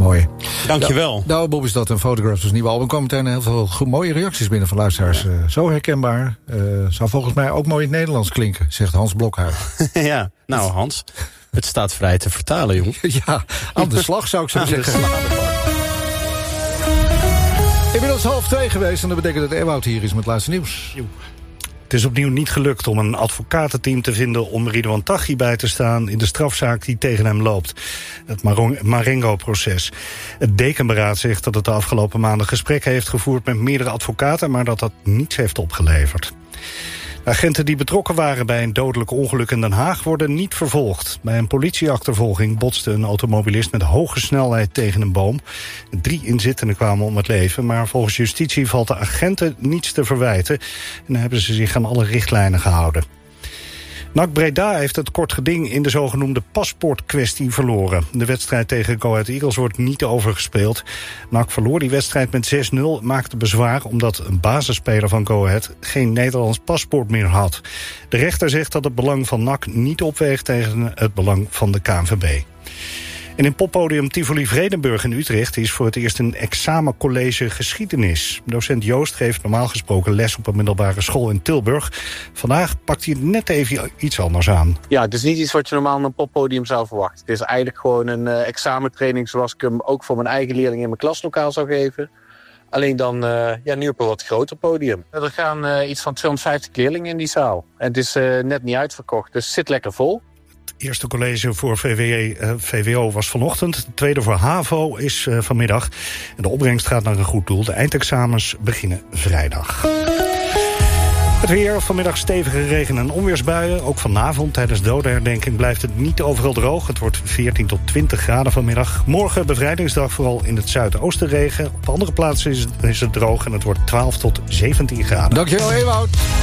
Mooi. Dankjewel. Nou, Bob is dat een Photographs, dus nieuwe album. Komen meteen heel veel mooie reacties binnen van luisteraars. Zo herkenbaar. Zou volgens mij ook mooi in het Nederlands klinken, zegt Hans Blokhuis. Ja, nou Hans, het staat vrij te vertalen, jong. Ja, aan de slag zou ik zo zeggen. Inmiddels 1:30 geweest en dat betekent dat Ewout hier is met het laatste nieuws. Het is opnieuw niet gelukt om een advocatenteam te vinden om Ridwan Taghi bij te staan in de strafzaak die tegen hem loopt. Het Marengo-proces. Het dekenberaad zegt dat het de afgelopen maanden gesprekken heeft gevoerd met meerdere advocaten, maar dat niets heeft opgeleverd. De agenten die betrokken waren bij een dodelijk ongeluk in Den Haag worden niet vervolgd. Bij een politieachtervolging botste een automobilist met hoge snelheid tegen een boom. 3 inzittenden kwamen om het leven, maar volgens justitie valt de agenten niets te verwijten. En dan hebben ze zich aan alle richtlijnen gehouden. NAC Breda heeft het kort geding in de zogenoemde paspoortkwestie verloren. De wedstrijd tegen Go Ahead Eagles wordt niet overgespeeld. NAC verloor die wedstrijd met 6-0, maakte bezwaar omdat een basisspeler van Go Ahead geen Nederlands paspoort meer had. De rechter zegt dat het belang van NAC niet opweegt tegen het belang van de KNVB. En in poppodium Tivoli Vredenburg in Utrecht is voor het eerst een examencollege geschiedenis. Docent Joost geeft normaal gesproken les op een middelbare school in Tilburg. Vandaag pakt hij het net even iets anders aan. Ja, het is niet iets wat je normaal in een poppodium zou verwachten. Het is eigenlijk gewoon een examentraining zoals ik hem ook voor mijn eigen leerlingen in mijn klaslokaal zou geven. Alleen dan nu op een wat groter podium. Er gaan iets van 250 leerlingen in die zaal. En het is net niet uitverkocht, dus het zit lekker vol. Het eerste college voor VWO was vanochtend. Het tweede voor HAVO is vanmiddag. En de opbrengst gaat naar een goed doel. De eindexamens beginnen vrijdag. Het weer, vanmiddag stevige regen- en onweersbuien. Ook vanavond tijdens dodenherdenking blijft het niet overal droog. Het wordt 14 tot 20 graden vanmiddag. Morgen bevrijdingsdag vooral in het zuidoosten regen. Op andere plaatsen is het droog en het wordt 12 tot 17 graden. Dankjewel, Ewout.